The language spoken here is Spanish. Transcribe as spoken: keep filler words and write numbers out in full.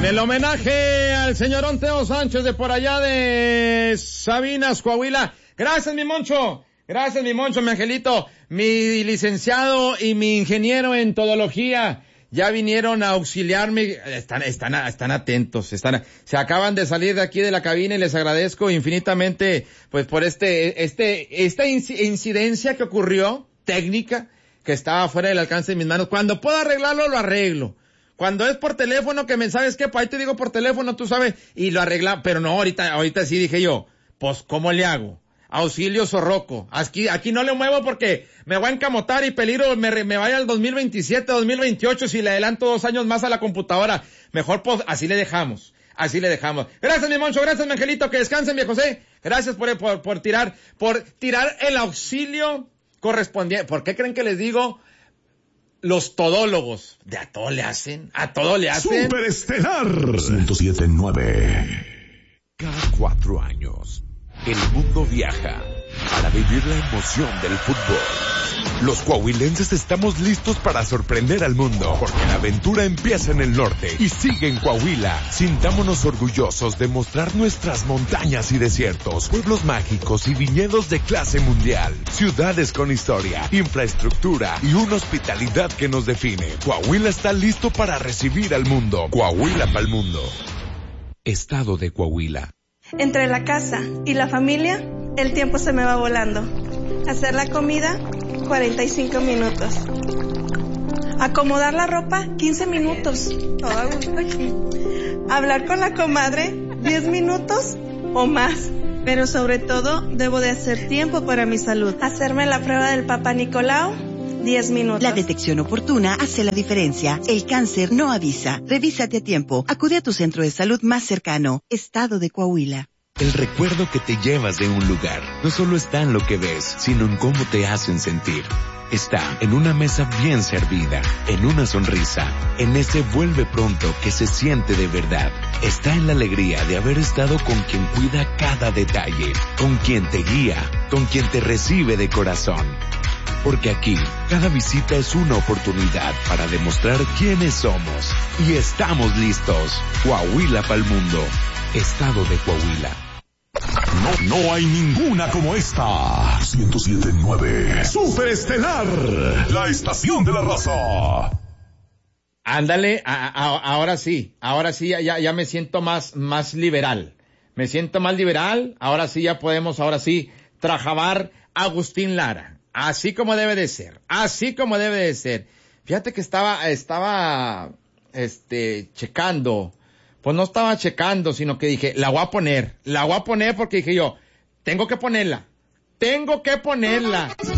En el homenaje al señor Teo Sánchez de por allá de Sabinas, Coahuila. Gracias, mi Moncho. Gracias, mi Moncho, mi angelito, mi licenciado y mi ingeniero en todología. Ya vinieron a auxiliarme, están, están, están atentos, están, se acaban de salir de aquí de la cabina y les agradezco infinitamente, pues, por este, este, esta incidencia que ocurrió, técnica, que estaba fuera del alcance de mis manos. Cuando puedo arreglarlo, lo arreglo. Cuando es por teléfono, que me sabes qué, pues ahí te digo por teléfono, tú sabes, y lo arregla, pero no, ahorita, ahorita sí dije yo, pues, ¿cómo le hago? Auxilio Zorroco. Aquí, aquí no le muevo porque me voy a encamotar y peligro me, me vaya al dos mil veintisiete, dos mil veintiocho si le adelanto dos años más a la computadora. Mejor pues así le dejamos. Así le dejamos. Gracias, mi Moncho. Gracias, mi angelito. Que descansen, mi José. Gracias por, por, por tirar, por tirar el auxilio correspondiente. ¿Por qué creen que les digo? Los todólogos. De a todo le hacen. A todo le hacen. Superestelar ciento siete punto nueve. Cada cuatro años, el mundo viaja para vivir la emoción del fútbol. Los coahuilenses estamos listos para sorprender al mundo, porque la aventura empieza en el norte y sigue en Coahuila. Sintámonos orgullosos de mostrar nuestras montañas y desiertos, pueblos mágicos y viñedos de clase mundial, ciudades con historia, infraestructura y una hospitalidad que nos define. Coahuila está listo para recibir al mundo. Coahuila pa'l mundo. Estado de Coahuila. Entre la casa y la familia, el tiempo se me va volando. Hacer la comida, cuarenta y cinco minutos. Acomodar la ropa, quince minutos. Todo a gusto aquí. Hablar con la comadre, diez minutos o más. Pero sobre todo, debo de hacer tiempo para mi salud. Hacerme la prueba del Papá Nicolau, diez minutos. La detección oportuna hace la diferencia. El cáncer no avisa. Revísate a tiempo. Acude a tu centro de salud más cercano. Estado de Coahuila. El recuerdo que te llevas de un lugar no solo está en lo que ves, sino en cómo te hacen sentir. Está en una mesa bien servida, en una sonrisa, en ese vuelve pronto que se siente de verdad. Está en la alegría de haber estado con quien cuida cada detalle, con quien te guía, con quien te recibe de corazón. Porque aquí, cada visita es una oportunidad para demostrar quiénes somos. Y estamos listos. Coahuila pa'l mundo. Estado de Coahuila. No, no hay ninguna como esta. ciento siete punto nueve. Superestelar, la estación de la raza. Ándale, a, a, ahora sí, ahora sí, ya, ya me siento más, más liberal. Me siento más liberal, ahora sí ya podemos, ahora sí, trabajar Agustín Lara. Así como debe de ser, así como debe de ser. Fíjate que estaba, estaba, este, checando. Pues no estaba checando, sino que dije, la voy a poner, la voy a poner porque dije yo, tengo que ponerla, tengo que ponerla.